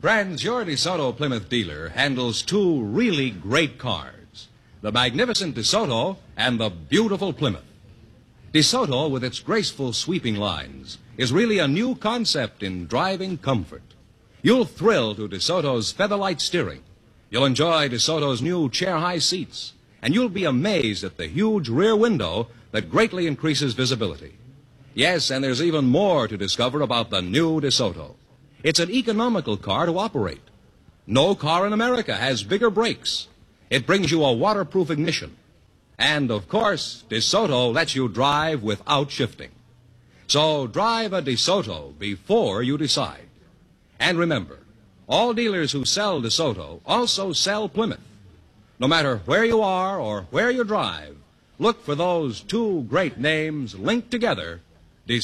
Friends, your DeSoto Plymouth dealer handles two really great cars, the magnificent DeSoto and the beautiful Plymouth. DeSoto, with its graceful sweeping lines, is really a new concept in driving comfort. You'll thrill to DeSoto's featherlight steering. You'll enjoy DeSoto's new chair-high seats, and you'll be amazed at the huge rear window that greatly increases visibility. Yes, and there's even more to discover about the new DeSoto. It's an economical car to operate. No car in America has bigger brakes. It brings you a waterproof ignition. And, of course, DeSoto lets you drive without shifting. So drive a DeSoto before you decide. And remember, all dealers who sell DeSoto also sell Plymouth. No matter where you are or where you drive, look for those two great names linked together